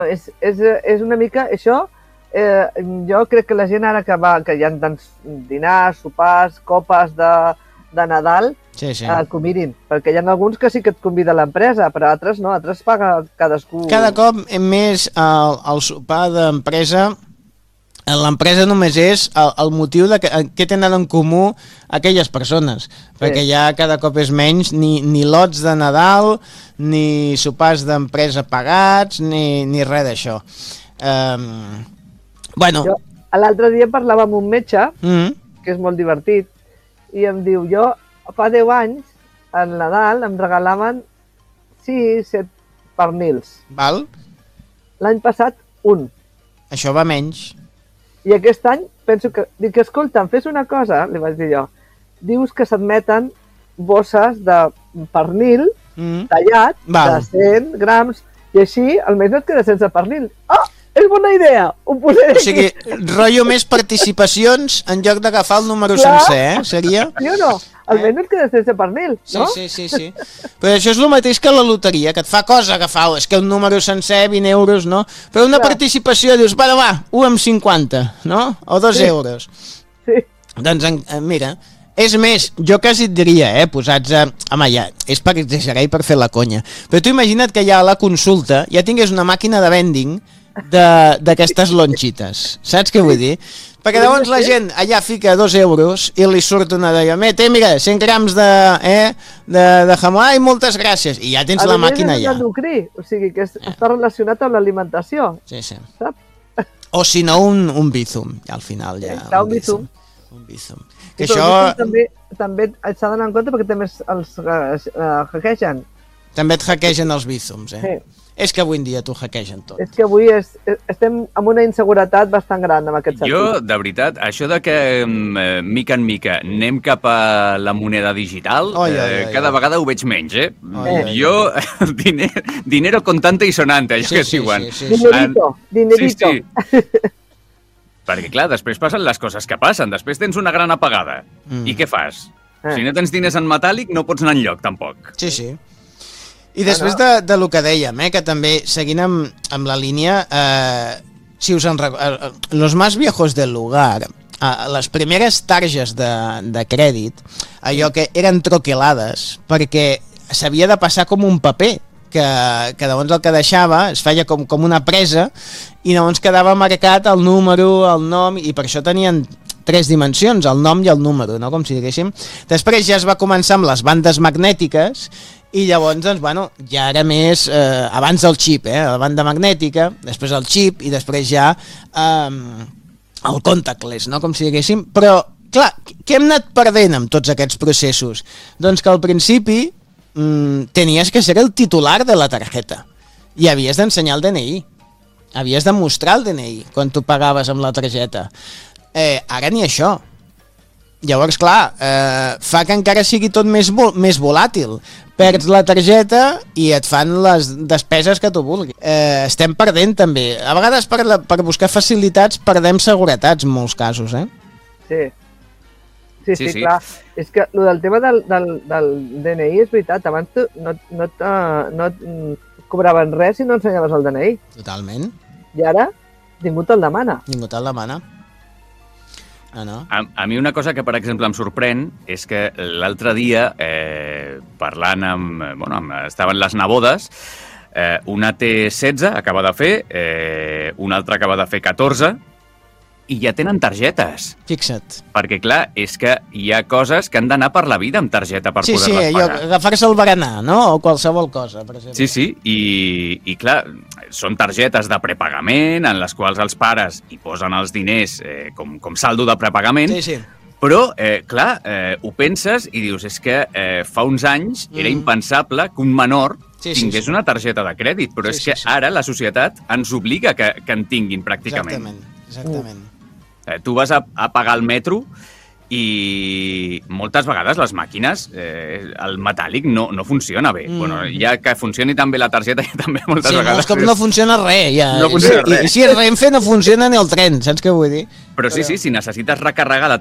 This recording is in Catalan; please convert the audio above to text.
És una mica això. Jo crec que la gent ara que hi ha tants dinars, sopars, copes de Nadal, Sí. que ho mirin, perquè hi ha alguns que sí que et convida l'empresa, però altres no, altres paga cadascú. Cada cop més el sopar d'empresa, l'empresa només és el motiu de què tenen en comú aquelles persones, perquè ja cada cop és menys ni lots de Nadal, ni sopars d'empresa pagats, ni res d'això. Bueno. L'altre dia parlava amb un metge, que és molt divertit, i em diu, jo fa 10 anys, al Nadal, em regalaven 6-7 pernils. Val. L'any passat, un. Això va menys. I aquest any penso que... Dic, escolta, fes una cosa, li vaig dir jo. Dius que s'admeten bosses de pernil tallat, de 100 grams, i així almenys no et queda sense pernil. Ah! És bona idea! Ho posaré aquí. O sigui, rotllo més participacions en lloc d'agafar el número sencer, seria? Sí o no? Almenys no et queda sense pernil, no? Sí. Però això és el mateix que la loteria, que et fa cosa agafar, és que un número sencer, 20 euros, no? Però una participació, dius, va, 1,50, no? O 2 euros. Sí. Doncs, mira, és més, jo quasi et diria, posats a... Home, ja, és per exagerar i per fer la conya. Però tu imagina't que ja a la consulta ja tingués una màquina de vending d'aquestes lonxites, saps què vull dir? Perquè llavors la gent allà fica 2 euros i li surt una d'allò, mira, 100 grams de jamó, ai, moltes gràcies, i ja tens la màquina allà. O sigui que està relacionat amb l'alimentació. Sí. O si no, un Bizum, al final ja. Un Bizum. Un Bizum. Que això... També s'ha d'anar en compte perquè també els hackegen. També et hackegen els Bizums, Sí. És que avui en dia t'ho hackegen tot. És que avui estem amb una inseguretat bastant gran en aquest sentit. Jo, de veritat, això de que mica en mica anem cap a la moneda digital, cada vegada ho veig menys, Jo, dinero contante y sonante, allò que es diuen. Dinerito. Perquè, clar, després passen les coses que passen. Després tens una gran apagada. I què fas? Si no tens diners en metàl·lic, no pots anar enlloc, tampoc. Sí. I després de lo que dèiem, que també seguint amb la línia, si us los más viejos del lugar, les primeres targes de crèdit, allò que eren troquelades, perquè s'havia de passar com un paper, que llavors el que deixava es feia com una presa i llavors quedava marcat el número, el nom, i per això tenien 3 dimensions, el nom i el número, no? Com si diguéssim. Després ja es va començar amb les bandes magnètiques i llavors, doncs, bueno, ja era més abans del xip, la banda magnètica, després el xip i després ja el contactless, no? Com si diguéssim. Però, clar, què hem anat perdent amb tots aquests processos? Doncs que al principi tenies que ser el titular de la targeta i havies d'ensenyar el DNI, havies de mostrar el DNI quan tu pagaves amb la targeta. Ara ni això. Llavors, clar, fa que encara sigui tot més volàtil. Perds la targeta i et fan les despeses que tu vulguis. Estem perdent també. A vegades per buscar facilitats perdem seguretats en molts casos, Sí, clar. És que el del tema del DNI és veritat. Abans tu no et cobraven res si no ensenyaves el DNI. Totalment. I ara ningú te'l demana. Ningú te'l demana. No. A mi una cosa que, per exemple, em sorprèn és que l'altre dia, parlant estaven les nebodes, una té 16, acaba de fer, una altra acaba de fer 14, i ja tenen targetes. Fixa't. Perquè, clar, és que hi ha coses que han d'anar per la vida amb targeta per poder-les pagar. Sí, agafar-se el berenar, no? O qualsevol cosa, per exemple. Sí, i clar, són targetes de prepagament en les quals els pares hi posen els diners com saldo de prepagament, però, clar, ho penses i dius, és que fa uns anys era impensable que un menor tingués una targeta de crèdit, però és que ara la societat ens obliga que en tinguin pràcticament. Exactament. Tu vas a pagar el metro i moltes vegades les màquines, el metàl·lic no funciona bé. Bueno, ja que funcioni també la targeta, també moltes vegades... Sí, molts cops no funciona res. No funciona res. I si és Renfe no funciona ni el tren, saps què vull dir? Però sí, si necessites recarregar la